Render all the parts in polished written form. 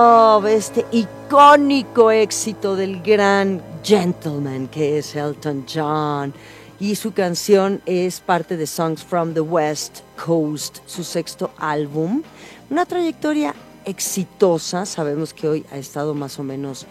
Este icónico éxito del gran gentleman que es Elton John, y su canción es parte de Songs from the West Coast, su sexto álbum. Una trayectoria exitosa. Sabemos que hoy ha estado más o menos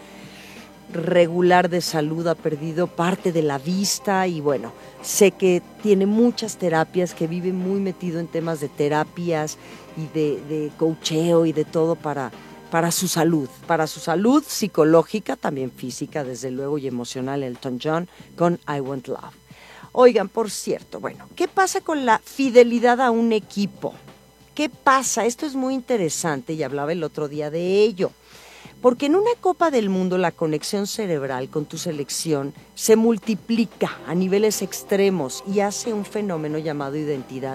regular de salud, ha perdido parte de la vista y bueno, sé que tiene muchas terapias, que vive muy metido en temas de terapias y de coacheo y de todo para su salud psicológica, también física, desde luego, y emocional. Elton John con I Want Love. Oigan, por cierto, bueno, ¿qué pasa con la fidelidad a un equipo? ¿Qué pasa? Esto es muy interesante y hablaba el otro día de ello. Porque en una Copa del Mundo la conexión cerebral con tu selección se multiplica a niveles extremos y hace un fenómeno llamado identidad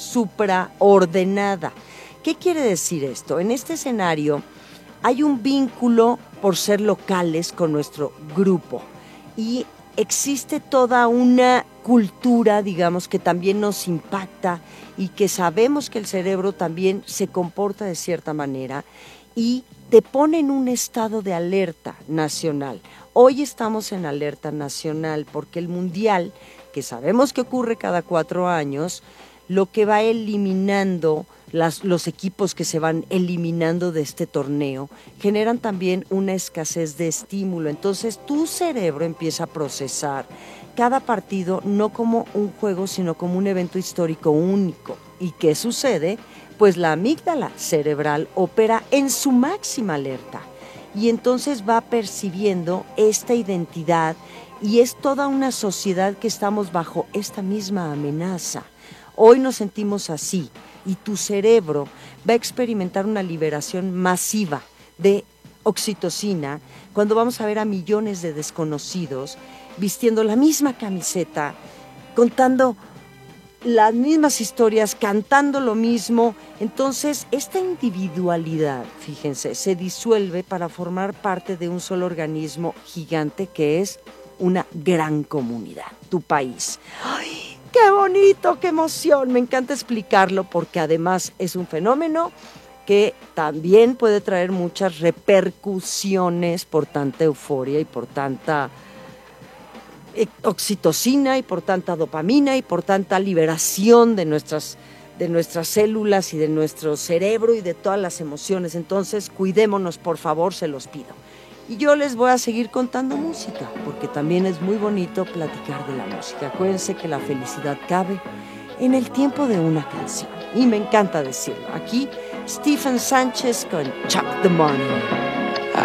supraordenada. ¿Qué quiere decir esto? En este escenario hay un vínculo por ser locales con nuestro grupo y existe toda una cultura, digamos, que también nos impacta y que sabemos que el cerebro también se comporta de cierta manera y te pone en un estado de alerta nacional. Hoy estamos en alerta nacional porque el Mundial, que sabemos que ocurre cada 4 años, lo que va eliminando los equipos que se van eliminando de este torneo generan también una escasez de estímulo. Entonces tu cerebro empieza a procesar cada partido no como un juego, sino como un evento histórico único. ¿Y qué sucede? Pues la amígdala cerebral opera en su máxima alerta y entonces va percibiendo esta identidad y es toda una sociedad que estamos bajo esta misma amenaza. Hoy nos sentimos así y tu cerebro va a experimentar una liberación masiva de oxitocina cuando vamos a ver a millones de desconocidos vistiendo la misma camiseta, contando las mismas historias, cantando lo mismo. Entonces, esta individualidad, fíjense, se disuelve para formar parte de un solo organismo gigante que es una gran comunidad, tu país. ¡Ay, qué bonito, qué emoción! Me encanta explicarlo porque además es un fenómeno que también puede traer muchas repercusiones por tanta euforia y por tanta oxitocina y por tanta dopamina y por tanta liberación de nuestras células y de nuestro cerebro y de todas las emociones. Entonces, cuidémonos, por favor, se los pido. Y yo les voy a seguir contando música, porque también es muy bonito platicar de la música. Acuérdense que la felicidad cabe en el tiempo de una canción. Y me encanta decirlo. Aquí, Stephen Sánchez con Chuck the Money.